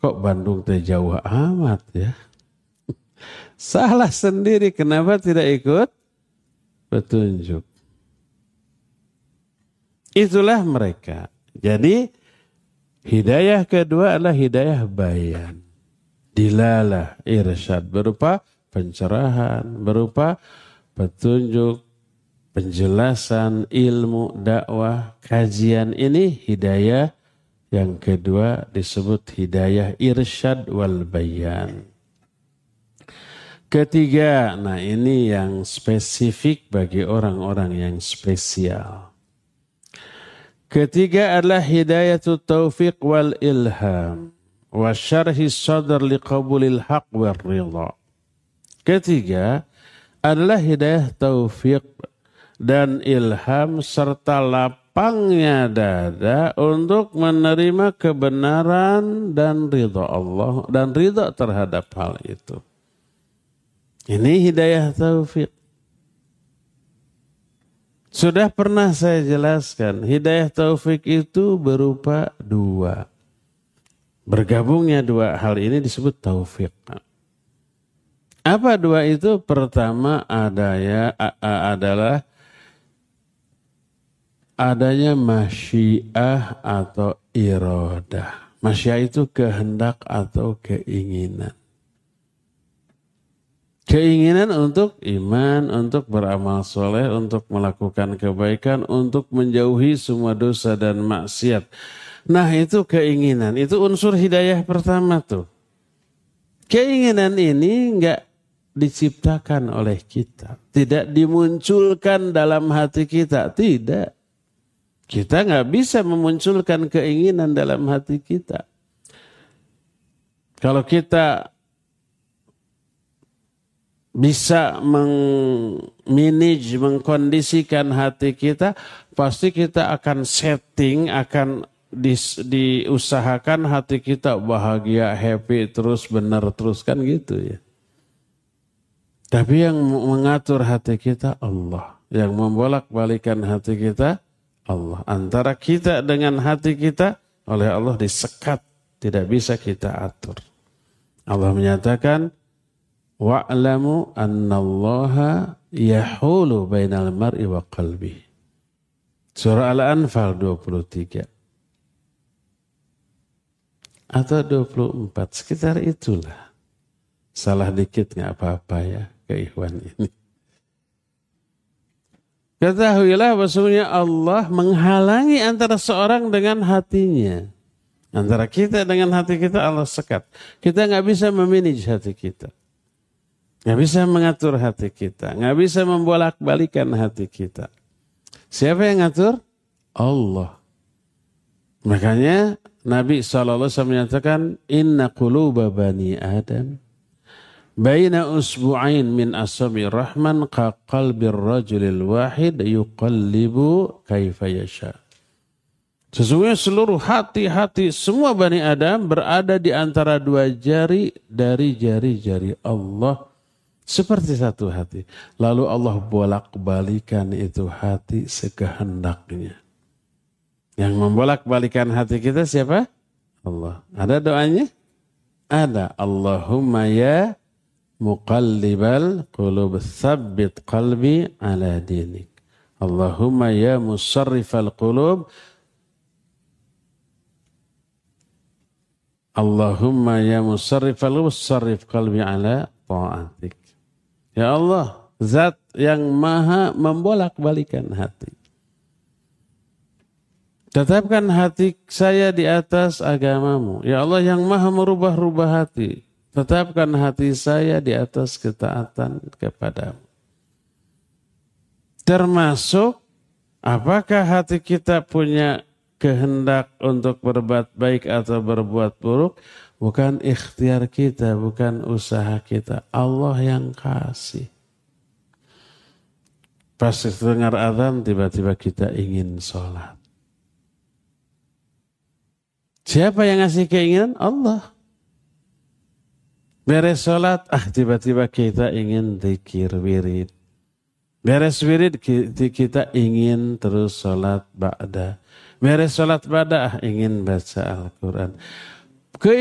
Kok Bandung teh jauh amat ya? Salah sendiri, kenapa tidak ikut petunjuk? Itulah mereka. Jadi hidayah kedua adalah hidayah bayan. Dilalah, irsyad, berupa pencerahan, berupa petunjuk, penjelasan, ilmu, dakwah, kajian. Ini hidayah yang kedua disebut hidayah irsyad wal bayan. Ketiga, nah ini yang spesifik bagi orang-orang yang spesial. Ketiga adalah hidayatul taufiq wal ilham. Wa syarhi sadr liqabulil haq wal ridha. Ketiga adalah hidayah taufiq dan ilham serta lapangnya dada untuk menerima kebenaran dan ridha Allah dan ridha terhadap hal itu. Ini hidayah taufiq. Sudah pernah saya jelaskan, hidayah taufik itu berupa dua. Bergabungnya dua hal ini disebut taufik. Apa dua itu? Pertama adalah adanya masyiah atau iradah. Masyiah itu kehendak atau keinginan. Keinginan untuk iman, untuk beramal soleh, untuk melakukan kebaikan, untuk menjauhi semua dosa dan maksiat. Nah itu keinginan, itu unsur hidayah pertama tuh. Keinginan ini enggak diciptakan oleh kita. Tidak dimunculkan dalam hati kita, tidak. Kita enggak bisa memunculkan keinginan dalam hati kita. Kalau kita bisa mengkondisikan hati kita, pasti kita akan setting, akan diusahakan hati kita bahagia, happy, terus benar terus kan gitu ya. Tapi yang mengatur hati kita Allah, yang membolak-balikan hati kita Allah. Antara kita dengan hati kita oleh Allah disekat, tidak bisa kita atur. Allah menyatakan wa'lamu annallaha yahulu bainal mar'i wa qalbi. Surah Al-Anfal 23. Atau 24, sekitar itulah. Salah dikit gak apa-apa ya ke ikhwan ini. Ketahuilah bahwasanya Allah menghalangi antara seorang dengan hatinya. Antara kita dengan hati kita Allah sekat. Kita gak bisa memanage hati kita. Gak bisa mengatur hati kita. Gak bisa membolak-balikan hati kita. Siapa yang ngatur? Allah. Makanya Nabi SAW menyatakan inna quluba bani Adam baina usbu'ain min asabi rahman ka qalbir rajulil wahid yuqallibu kaifa yasha. Sesungguhnya seluruh hati-hati semua Bani Adam berada di antara dua jari dari jari-jari Allah seperti satu hati. Lalu Allah bolak-balikan itu hati sekehendaknya. Yang membolak-balikan hati kita siapa? Allah. Ada doanya? Ada. Allahumma ya muqallibal qulub tsabbit qalbi ala dinik. Allahumma ya musarrifal qulub. Allahumma ya musarrifal qulub sarrif qalbi ala ta'atik. Ya Allah, zat yang maha membolak-balikan hati. Tetapkan hati saya di atas agamamu. Ya Allah yang maha merubah-rubah hati. Tetapkan hati saya di atas ketaatan kepadamu. Termasuk apakah hati kita punya kehendak untuk berbuat baik atau berbuat buruk. Bukan ikhtiar kita, bukan usaha kita. Allah yang kasih. Pas dengar azan tiba-tiba kita ingin sholat. Siapa yang ngasih keinginan? Allah. Beres sholat, tiba-tiba kita ingin zikir wirid. Beres wirid, kita ingin terus sholat ba'da. Beres sholat ba'da, ingin baca Al-Quran.